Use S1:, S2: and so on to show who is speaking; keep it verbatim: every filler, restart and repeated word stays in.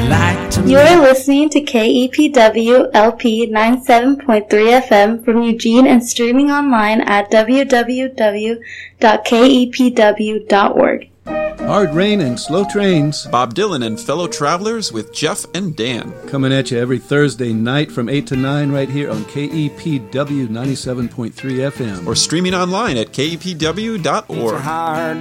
S1: I'd like to
S2: You are listening to K E P W L P ninety-seven point three F M from Eugene and streaming online at w w w dot k e p w dot org.
S3: Hard rain and slow trains.
S4: Bob Dylan and fellow travelers with Jeff and Dan.
S3: Coming at you every Thursday night from eight to nine right here on K E P W ninety-seven point three F M.
S4: Or streaming online at k e p w dot org.
S1: It's hard